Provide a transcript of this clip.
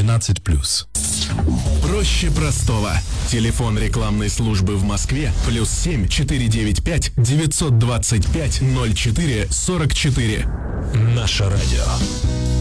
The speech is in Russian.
12+. Проще простого. Телефон рекламной службы в Москве +7 495 925 04 44. Наше радио.